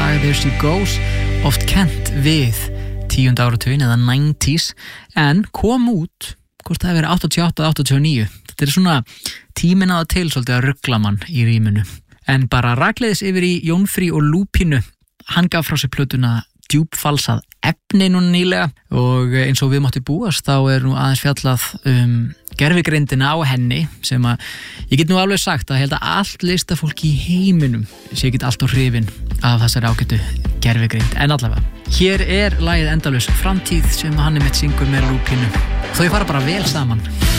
lag There She Goes, oft kennt við 10. áratuginn eða 90s, en kom út hvort það hefur verið 88 eða 89. Þetta svona tíminn á það til svolítið að rugla mann í rýminu. En bara rakleiðis yfir í Jónfrí og Lúpínu. Hann gaf frá sér plötuna Djúpfalsað efni núna nýlega og eins og við mátti búast þá nú aðeins fjallað gervigreindina á henni sem að ég get nú alveg sagt að held að allt listafólk í heiminum sé ekki alltaf hrifin af þessari ágætu gervigreind, en allavega hér lagið Endalaus framtíð sem hann mitt syngur með Lúpínu. Þau fara bara vel saman.